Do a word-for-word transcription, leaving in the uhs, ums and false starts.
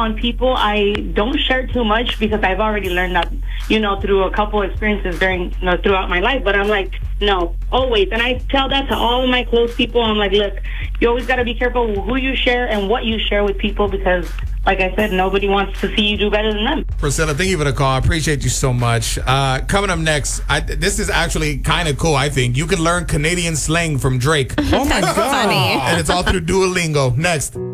on people, I don't share too much because I've already learned that, you know, through a couple experiences during, you know, throughout my life. But I'm like, no, always. And I tell that to all of my close people. I'm like, look, you always got to be careful who you share and what you share with people because, like I said, nobody wants to see you do better than them. Priscilla, thank you for the call. I appreciate you so much. Uh, coming up next, I, this is actually kind of cool, I think. You can learn Canadian slang from Drake. Oh, my God. And it's all through Duolingo. Next.